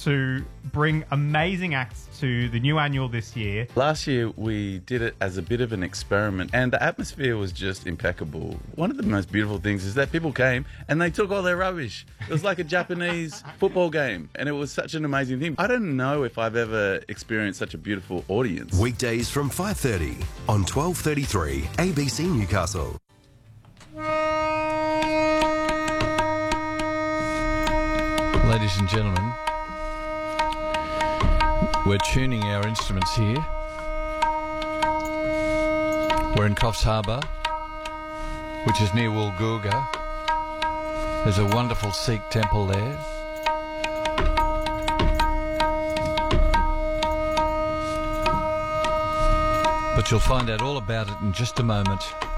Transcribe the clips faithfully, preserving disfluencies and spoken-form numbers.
to bring amazing acts to the new annual this year. Last year we did it as a bit of an experiment and the atmosphere was just impeccable. One of the most beautiful things is that people came and they took all their rubbish. It was like a Japanese football game and it was such an amazing thing. I don't know if I've ever experienced such a beautiful audience. Weekdays from five thirty on twelve thirty-three A B C Newcastle. Ladies and gentlemen, we're tuning our instruments here. We're in Coffs Harbour, which is near Woolgoolga. There's a wonderful Sikh temple there. But you'll find out all about it in just a moment.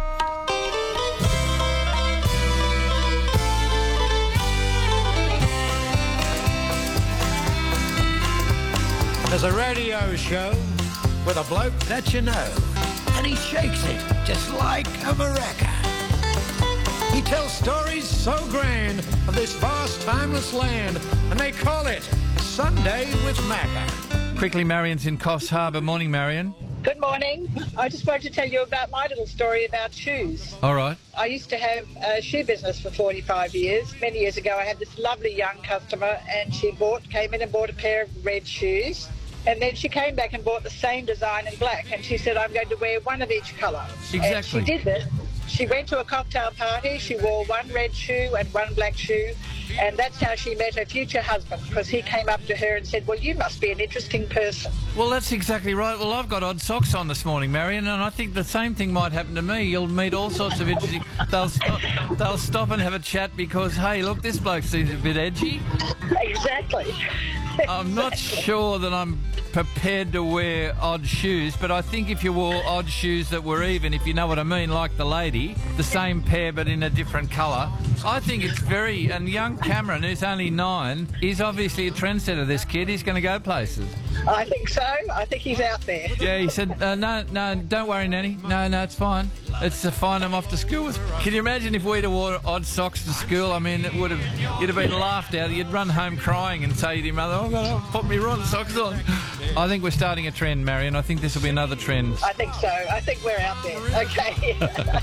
There's a radio show with a bloke that you know, and he shakes it just like a maraca. He tells stories so grand of this vast, timeless land, and they call it Sunday with Macca. Quickly, Marion's in Coffs Harbour. Morning, Marion. Good morning. I just wanted to tell you about my little story about shoes. All right. I used to have a shoe business for forty-five years. Many years ago, I had this lovely young customer, and she bought, came in and bought a pair of red shoes. And then she came back and bought the same design in black. And she said, I'm going to wear one of each colour. Exactly. And she did this. She went to a cocktail party. She wore one red shoe and one black shoe. And that's how she met her future husband, because he came up to her and said, well, you must be an interesting person. Well, that's exactly right. Well, I've got odd socks on this morning, Marion, and I think the same thing might happen to me. You'll meet all sorts of interesting... They'll stop, they'll stop and have a chat because, hey, look, this bloke seems a bit edgy. Exactly. I'm not sure that I'm prepared to wear odd shoes, but I think if you wore odd shoes that were even, if you know what I mean, like the lady, the same pair but in a different colour, I think it's very... And young Cameron, who's only nine, is obviously a trendsetter, this kid. He's going to go places. I think so. I think he's out there. Yeah, he said, uh, no, no, don't worry, Nanny. No, no, it's fine. It's uh, fine, I'm off to school. Can you imagine if we'd have wore odd socks to school? I mean, it would have, you'd have been laughed at. You'd run home crying and say to your mother, oh, I've got to put me wrong socks on. I think we're starting a trend, Marion. I think this will be another trend. I think so. I think we're out there. Okay.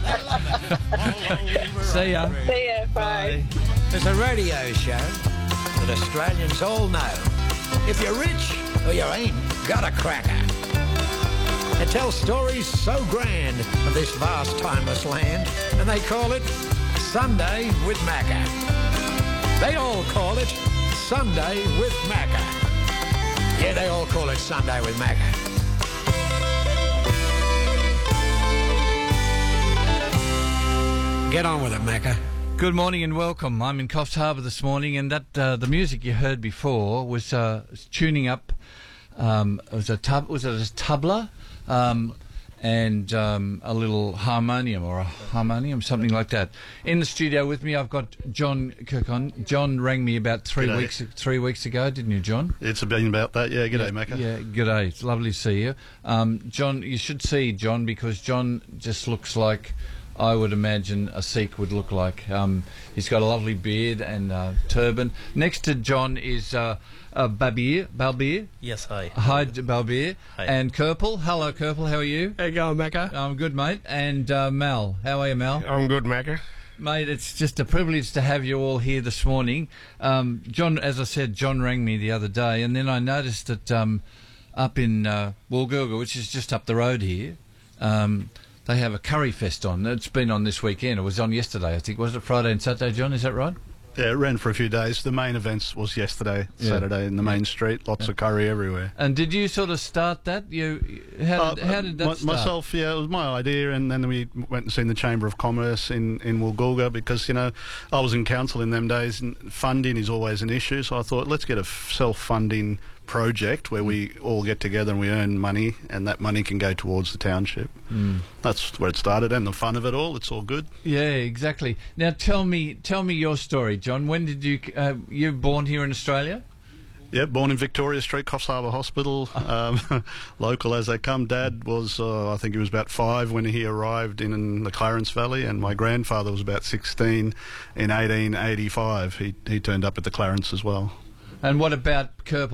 See ya. See ya. Bye. There's a radio show that Australians all know. If you're rich or you ain't got a cracker. It tells stories so grand of this vast, timeless land, and they call it Sunday with Macca. They all call it Sunday with Macca. Yeah, they all call it Sunday with Macca. Get on with it, Macca. Good morning and welcome. I'm in Coffs Harbour this morning, and that uh, the music you heard before was uh, tuning up. Um, it was a tub. Was it a tabla? Um, and um, a little harmonium or a harmonium, something like that. In the studio with me, I've got John Kirkon. John rang me about three G'day. weeks three weeks ago, didn't you, John? It's been about that, yeah. G'day, Macca. Yeah, g'day. It's lovely to see you. Um, John, you should see John because John just looks like I would imagine a Sikh would look like. Um, he's got a lovely beard and uh, turban. Next to John is uh, uh, Babir. Balbir. Yes, hi. Hi, Balbir. Hi. And Kerpel. Hello, Kerpel. How are you? How you going, Macca? I'm good, mate. And uh, Mal. How are you, Mal? I'm good, Macca. Mate, it's just a privilege to have you all here this morning. Um, John, as I said, John rang me the other day, and then I noticed that um, up in uh, Woolgoolga, which is just up the road here, um, they have a curry fest on. It's been on this weekend. It was on yesterday, I think. Was it Friday and Saturday, John? Is that right? Yeah, it ran for a few days. The main events was yesterday, Yeah. Saturday, in the main street. Lots Yeah. of curry everywhere. And did you sort of start that? You, how did, Uh, how did that my- start? Myself, yeah, it was my idea, and then we went and seen the Chamber of Commerce in, in Woolgoolga because, you know, I was in council in them days, and funding is always an issue, so I thought, let's get a f- self-funding project where we all get together and we earn money, and that money can go towards the township. Mm. That's where it started, and the fun of it all. It's all good. Yeah, exactly. Now tell me, tell me your story, John. When did you uh, you were born here in Australia? Yeah, born in Victoria Street, Coffs Harbour Hospital, um, local as they come. Dad was, uh, I think he was about five when he arrived in, in the Clarence Valley, and my grandfather was about sixteen in eighteen eighty-five. He he turned up at the Clarence as well. And what about Kerpel?